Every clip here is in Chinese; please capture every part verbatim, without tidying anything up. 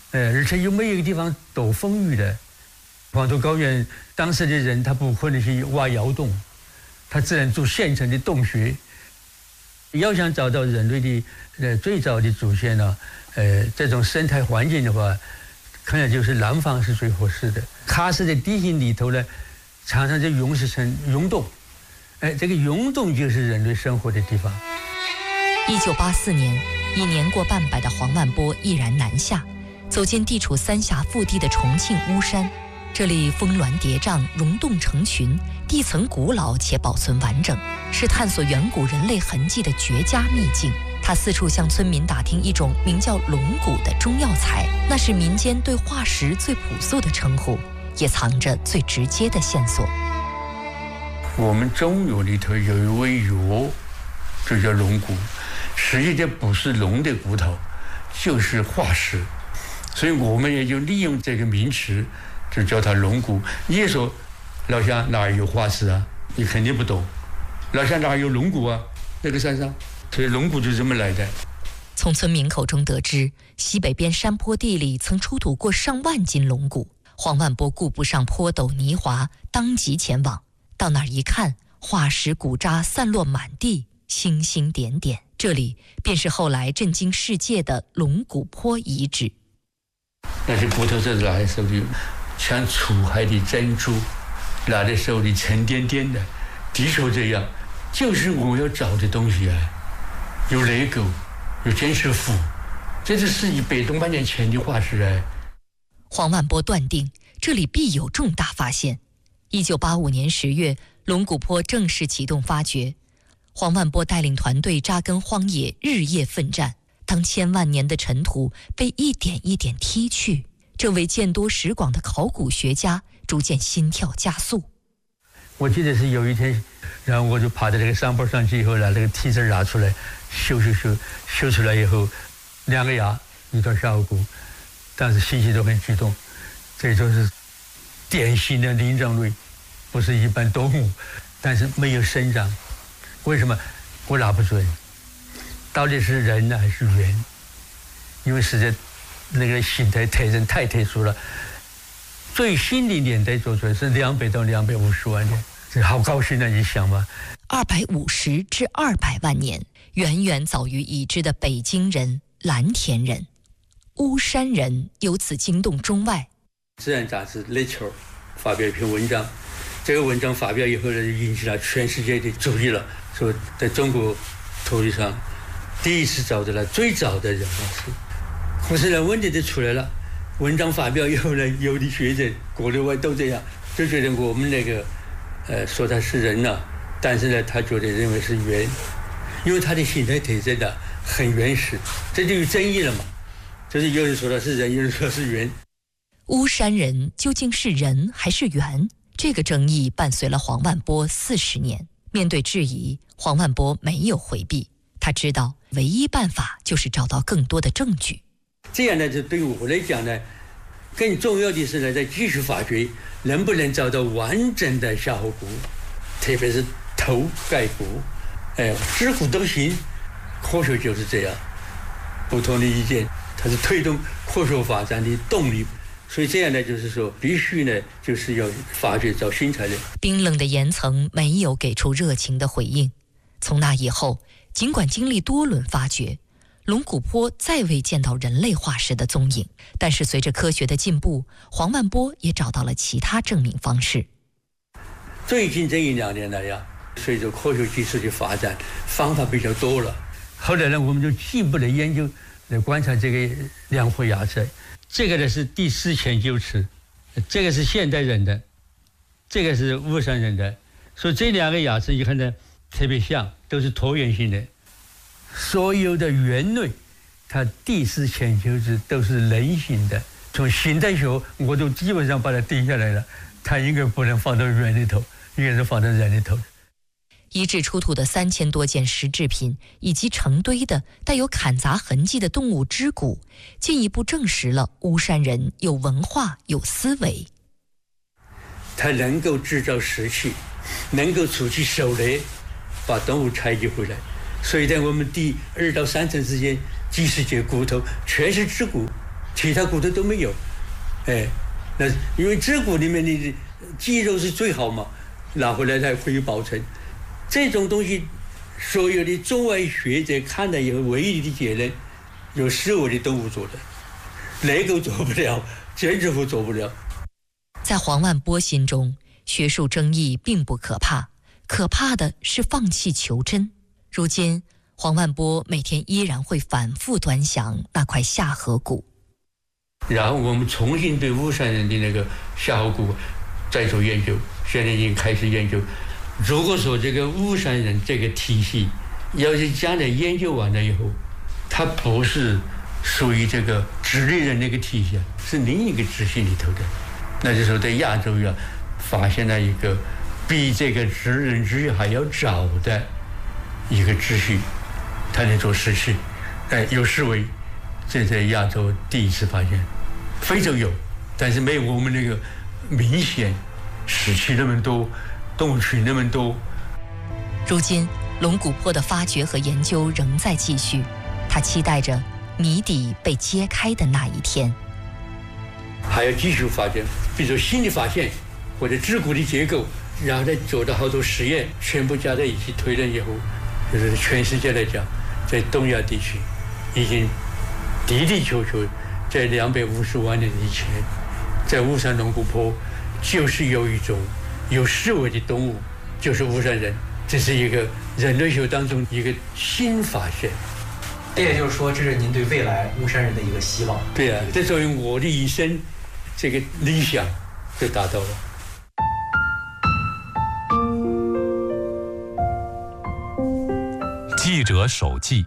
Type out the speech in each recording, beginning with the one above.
呃，而且又没有一个地方躲风雨的。黄土高原当时的人他不可能去挖窑洞，他只能做现成的洞穴。要想找到人类的呃最早的祖先呢，呃，这种生态环境的话，可能就是南方是最合适的。喀什的地形里头呢，常常就涌石成溶洞，哎，这个溶洞就是人类生活的地方。 一九八四年，已年过半百的黄万波毅然南下，走进地处三峡腹地的重庆巫山。这里峰峦叠嶂，溶洞成群，地层古老且保存完整，是探索远古人类痕迹的绝佳秘境。他四处向村民打听一种名叫龙骨的中药材，那是民间对化石最朴素的称呼，也藏着最直接的线索。 我们中药里头有一味药，就叫龙骨，实际上不是龙的骨头，就是化石，所以我们也就利用这个名词，就叫它龙骨。你也说老乡哪有化石啊？你肯定不懂。老乡哪有龙骨啊？那个山上，所以龙骨就这么来的。 从村民口中得知，西北边山坡地里曾出土过上万斤龙骨。黄万波顾不上坡陡泥滑，当即前往。到那儿一看，化石骨渣散落满地，星星点点。这里便是后来震惊世界的龙骨坡遗址。 那些骨头是拿在手里，像出海的珍珠，拿在手里沉甸甸的，的确这样，就是我要找的东西啊。有雷狗，有金石斧，这是一百多万年前的化石啊。 黄万波断定这里必有重大发现。一九八五年十月，龙骨坡正式启动发掘。黄万波带领团队扎根荒野，日夜奋战。当千万年的尘土被一点一点踢去，这位见多识广的考古学家逐渐心跳加速。 我记得是有一天，然后我就爬到这个山坡上去以后，拿这个梯子拿出来，修修修，修出来以后，两个牙，一段下颌骨，但是信息都很激动，这就是典型的灵长类，不是一般动物，但是没有生长。为什么？我拿不准，到底是人呢还是猿？因为实在那个形态特征太特殊了。最新的年代做出来是两百到两百五十万年，这好高兴啊！你想嘛， 二百五十至二百万年，远远早于已知的北京人、蓝田人。巫山人由此惊动中外。 自然杂志《Nature》发表一篇文章，这个文章发表以后呢，引起了全世界的注意了，说在中国土地上第一次找到了最早的人化石。可是呢，问题就出来了。文章发表以后呢，有的学者国内外都这样，就觉得我们那个，呃，说他是人了、啊，但是呢，他觉得认为是猿，因为他的形态特征呢很原始，这就有争议了嘛。就是有人说他是人，有人说是猿。 巫山人究竟是人还是猿？这个争议伴随了黄万波四十年。面对质疑，黄万波没有回避，他知道唯一办法就是找到更多的证据。 这样呢，就对我来讲呢，更重要的是呢，在继续发掘能不能找到完整的下颌骨，特别是头盖骨，哎，指骨都行。科学就是这样，不同的意见，它是推动科学发展的动力。所以这样呢，就是说，必须呢，就是要发掘找新材料。 冰冷的岩层没有给出热情的回应。从那以后，尽管经历多轮发掘，龙骨坡再未见到人类化石的踪影，但是随着科学的进步，黄万波也找到了其他证明方式。 最近这一两年来呀，随着科学技术的发展，方法比较多了。后来呢，我们就进一步的研究来观察这个两颗牙齿。这个呢是第四千臼齿，这个是现代人的，这个是巫山人的。所以这两个牙齿一看呢特别像，都是椭圆形的。所有的猿类，它第四千臼齿都是人形的。从形态学我都基本上把它定下来了，它应该不能放到猿里头，应该是放到人里头。 遗址出土的三千多件石制品，以及成堆的带有砍砸痕迹的动物肢骨，进一步证实了巫山人有文化、有思维。 它能够制造石器，能够出起手来把动物采集回来。所以在我们第二到三层之间，几十节骨头全是肢骨， 其他骨头都没有。哎，那因为指骨里面的肌肉是最好嘛，拿回来才会有保存。这种东西，所有的中外学者看了以后，唯一的结论，有思维的动物做的，雷狗做不了，剪纸虎做不了。 在黄万波心中，学术争议并不可怕，可怕的是放弃求真。如今，黄万波每天依然会反复端详那块下颌骨。 然后我们重新对巫山人的那个下颌骨再做研究，现在已经开始研究。如果说这个巫山人这个体系，要是将来研究完了以后，它不是属于这个直立人那个体系，是另一个支系里头的，那就说在亚洲呀发现了一个比这个直人支系还要早的一个支系，它在做石器，哎，有思维，这在亚洲第一次发现。非洲有，但是没有我们那个明显石器那么多，动物群那么多。 如今龙骨坡的发掘和研究仍在继续，他期待着谜底被揭开的那一天。 还要继续发展，比如说新的发现或者指骨的结构，然后再做到好多实验，全部加在一起推论以后，就是全世界来讲，在东亚地区已经的的确确在两百五十万年以前，在巫山龙骨坡就是有一种有思维的动物，就是巫山人，这是一个人类学当中一个新发现。 这也就是说，这是您对未来巫山人的一个希望。 对啊，这作为我的一生这个理想就达到了。 记者手记。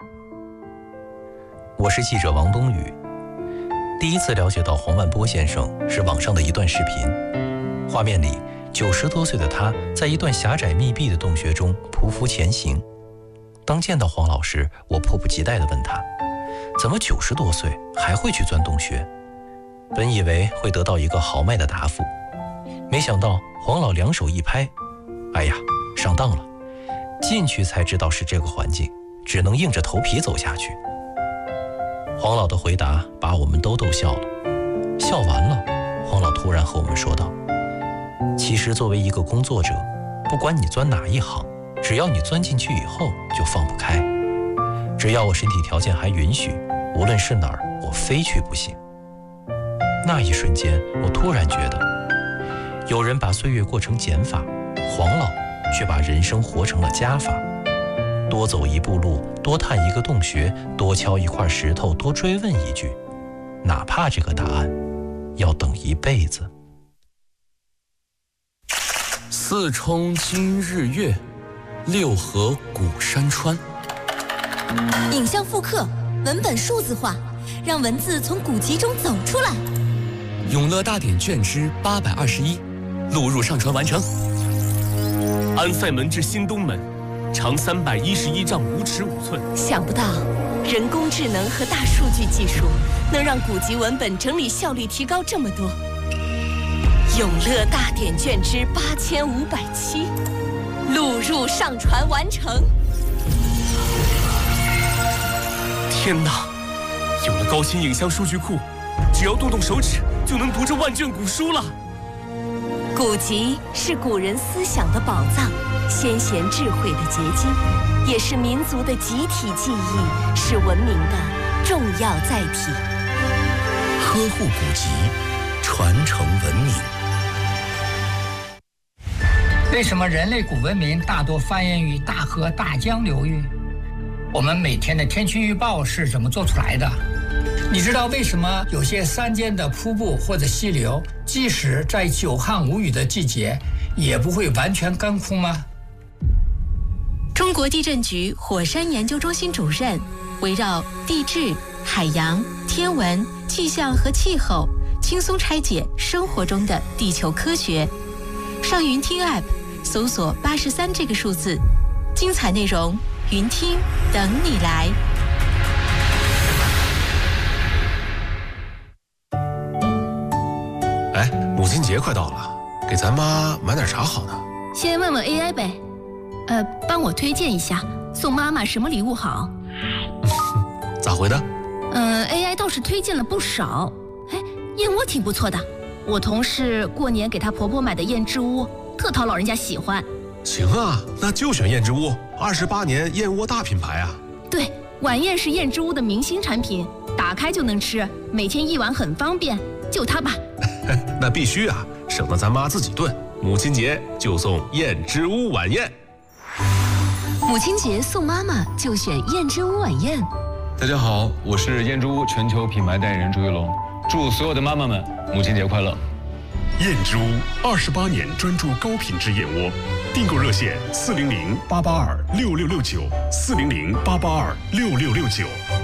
我是记者王冬雨。第一次了解到黄万波先生是网上的一段视频，画面里九十多岁的他在一段狭窄密闭的洞穴中匍匐前行。当见到黄老师，我迫不及待地问他，怎么九十多岁还会去钻洞穴？本以为会得到一个豪迈的答复，没想到黄老两手一拍，哎呀，上当了，进去才知道是这个环境，只能硬着头皮走下去。黄老的回答把我们都逗笑了。笑完了，黄老突然和我们说道，其实作为一个工作者，不管你钻哪一行，只要你钻进去以后就放不开。只要我身体条件还允许，无论是哪儿，我非去不行。那一瞬间，我突然觉得，有人把岁月过成减法，黄老却把人生活成了加法。多走一步路，多探一个洞穴，多敲一块石头，多追问一句，哪怕这个答案要等一辈子。 四冲今日月，六合古山川。 影像复刻，文本数字化，让文字从古籍中走出来。 永乐大典卷之八百二十一，录入上传完成。安塞门至新东门，长三百一十一丈五尺五寸。 想不到，人工智能和大数据技术能让古籍文本整理效率提高这么多。永乐大典卷之八千五百七，录入上传完成。 天哪！有了高清影像数据库，只要动动手指就能读这万卷古书了。 古籍是古人思想的宝藏，先贤智慧的结晶，也是民族的集体记忆，是文明的重要载体。 呵护古籍，传承文明。 为什么人类古文明大多繁衍于大河大江流域？我们每天的天气预报是怎么做出来的？你知道为什么有些山间的瀑布或者溪流，即使在久旱无雨的季节，也不会完全干枯吗？ 中国地震局火山研究中心主任围绕地质、海洋、天文、气象和气候，轻松拆解生活中的地球科学。上云听 App 搜索八十三这个数字，精彩内容云听等你来。 哎，母亲节快到了，给咱妈买点啥好呢？ 先问问 A I 呗，呃，帮我推荐一下，送妈妈什么礼物好？ 咋回的？ 嗯 ，A I 倒是推荐了不少。哎，燕窝挺不错的，我同事过年给她婆婆买的燕之屋，特讨老人家喜欢。 行啊，那就选燕之屋，二十八年燕窝大品牌啊。 对，晚宴是燕之屋的明星产品，打开就能吃，每天一碗很方便，就它吧。 那必须啊，省得咱妈自己炖。母亲节就送燕之屋晚宴。 母亲节送妈妈就选燕之屋晚宴。 大家好，我是燕之屋全球品牌代言人朱一龙，祝所有的妈妈们母亲节快乐。 燕之屋二十八年专注高品质燕窝，订购热线四零零八八二六六六九四零零八八二六六六九。